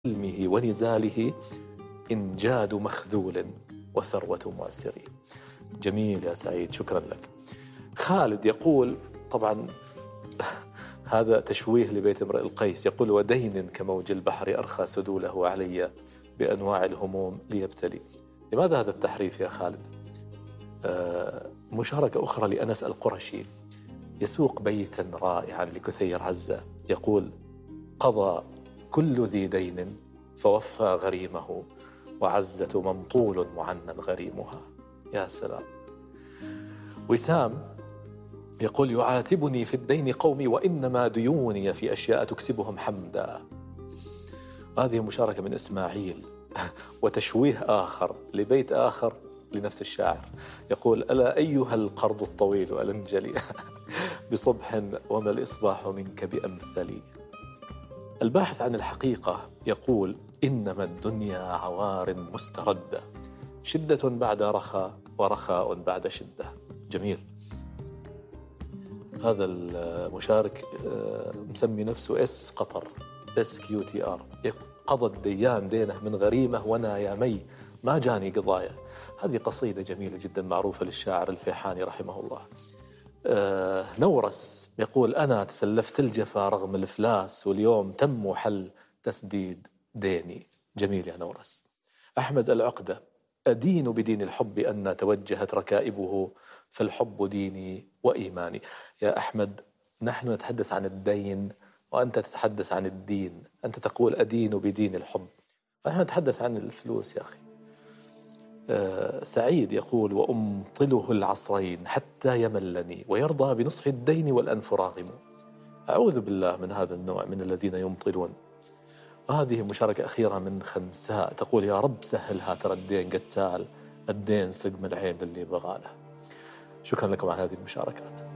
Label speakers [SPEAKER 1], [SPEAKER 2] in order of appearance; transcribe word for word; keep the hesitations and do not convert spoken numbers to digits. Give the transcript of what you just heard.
[SPEAKER 1] علمه ونزاله إنجاد مخذول وثروة معسر. جميل يا سعيد، شكرا لك. خالد يقول، طبعا هذا تشويه لبيت امرئ القيس، يقول: ودين كموج البحر أرخى سدوله علي بأنواع الهموم ليبتلي. لماذا هذا التحريف يا خالد؟ آه مشاركة أخرى لأنس القرشي، يسوق بيتا رائعا لكثير عزة، يقول: قضى كل ذي دين فوفى غريمه وعزة ممطول معنى غريمها. يا سلام. وسام يقول: يعاتبني في الدين قومي وإنما ديوني في أشياء تكسبهم حمدا. هذه مشاركة من إسماعيل. وتشويه آخر لبيت آخر لنفس الشاعر، يقول: ألا أيها القرض الطويل ألنجلي بصبح وما الإصباح منك بأمثلي. الباحث عن الحقيقة يقول: إنما الدنيا عوار مستردة، شدة بعد رخاء ورخاء بعد شدة. جميل. هذا المشارك مسمي نفسه اس قطر، اس كيو تي ار. قضى الديان دينه من غريمه وانا يا مي ما جاني قضايا. هذه قصيدة جميلة جدا معروفة للشاعر الفيحاني رحمه الله. آه نورس يقول: أنا تسلفت الجفا رغم الإفلاس واليوم تم حل تسديد ديني. جميل يا نورس. أحمد العقدة: أدين بدين الحب أن توجهت ركائبه فالحب ديني وإيماني. يا أحمد، نحن نتحدث عن الدين وأنت تتحدث عن الدين. أنت تقول أدين بدين الحب، نحن نتحدث عن الفلوس يا أخي. آه سعيد يقول: وأمطله العصرين حتى يملني ويرضى بنصف الدين والأنف راغم. أعوذ بالله من هذا النوع من الذين يمطلون. وهذه مشاركة أخيرة من خنساء، تقول: يا رب سهلها، ترى الدين قتال، الدين سقم العين للي بغاله. شكرا لكم على هذه المشاركات.